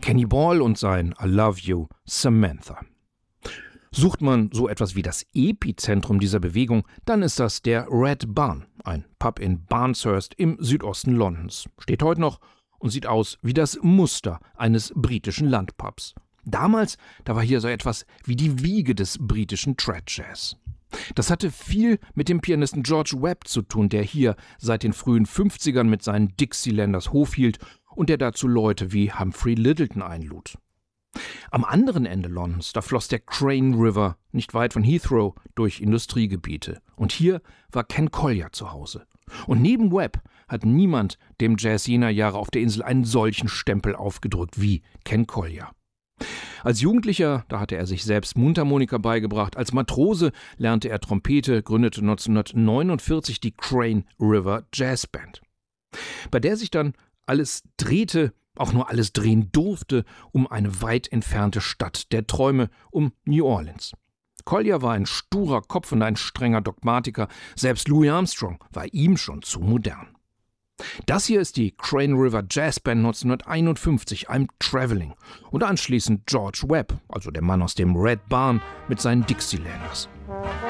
Kenny Ball und sein I Love You, Samantha. Sucht man so etwas wie das Epizentrum dieser Bewegung, dann ist das der Red Barn, ein Pub in Barnshurst im Südosten Londons. Steht heute noch und sieht aus wie das Muster eines britischen Landpubs. Damals, da war hier so etwas wie die Wiege des britischen Trad-Jazz. Das hatte viel mit dem Pianisten George Webb zu tun, der hier seit den frühen 50ern mit seinen Dixielanders Hof hielt und der dazu Leute wie Humphrey Lyttelton einlud. Am anderen Ende Londons, da floss der Crane River, nicht weit von Heathrow, durch Industriegebiete. Und hier war Ken Collier zu Hause. Und neben Webb hat niemand dem Jazz jener Jahre auf der Insel einen solchen Stempel aufgedrückt wie Ken Collier. Als Jugendlicher, da hatte er sich selbst Mundharmonika beigebracht. Als Matrose lernte er Trompete, gründete 1949 die Crane River Jazz Band, bei der sich dann alles drehte, auch nur alles drehen durfte, um eine weit entfernte Stadt der Träume, um New Orleans. Collier war ein sturer Kopf und ein strenger Dogmatiker. Selbst Louis Armstrong war ihm schon zu modern. Das hier ist die Crane River Jazz Band 1951, I'm Traveling. Und anschließend George Webb, also der Mann aus dem Red Barn mit seinen Dixielanders.